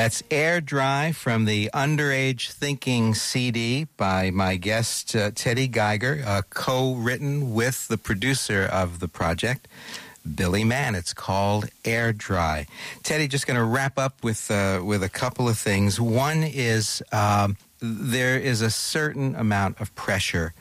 That's Air Dry from the Underage Thinking CD by my guest, Teddy Geiger, co-written with the producer of the project, Billy Mann. It's called Air Dry. Teddy, just going to wrap up with a couple of things. One is there is a certain amount of pressure